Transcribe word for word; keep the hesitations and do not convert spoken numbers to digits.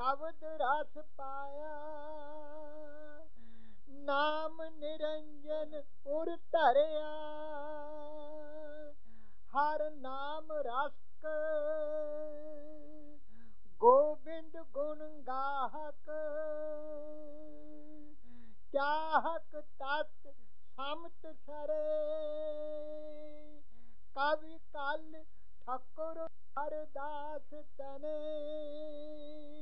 ਸ਼ਬਦ ਰਸ ਪਾਇਆ। ਨਾਮ ਨਿਰੰਜਨ ਉਰ ਧਰਿਆ, ਹਰ ਨਾਮ ਰਸਕ ਗੋਬਿੰਦ ਗੁਣ ਗਾਹਕ। ਚਾਹਕ ਤਤ ਸਮਤ ਸਰੇ, ਕਵਿ ਕਲ ਠਕੁਰ ਹਰਦਾਸ ਤਨੇ।